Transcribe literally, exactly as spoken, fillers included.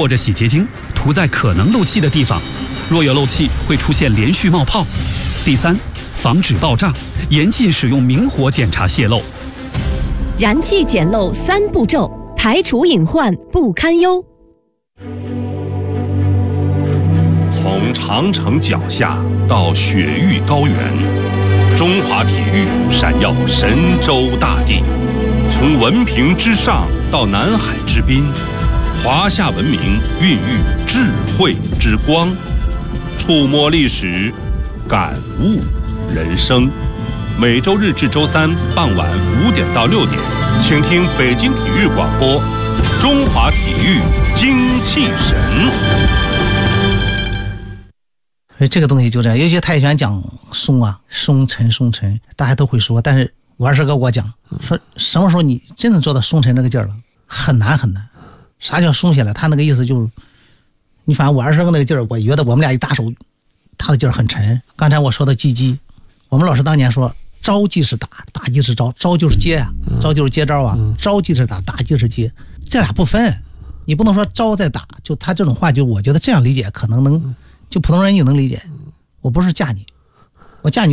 或者洗洁精涂在可能漏气的地方，若有漏气会出现连续冒泡。第三，防止爆炸，严禁使用明火检查泄漏。 燃气检漏三步骤，排除隐患不堪忧。 从长城脚下到雪域高原，中华体育闪耀神州大地；从文凭之上到南海之滨，华夏文明孕育智慧之光。触摸历史，感悟人生。每周日至周三傍晚五点到六点，请听北京体育广播《中华体育精气神》。 所以这个东西就这样，尤其太喜欢讲松啊，松沉松沉，大家都会说。但是我二师哥给我讲，说什么时候你真正做到松沉这个劲儿了，很难很难。啥叫松下来？他那个意思就是，你反正我二师哥那个劲儿，我觉得我们俩一打手，他的劲儿很沉。刚才我说的击击，我们老师当年说，招即是打，打即是招，招就是接啊，招就是接招啊，招即是打，打即是接，这俩不分。你不能说招再打，就他这种话，就我觉得这样理解可能能。就普通人也能理解，我不是嫁你，我嫁你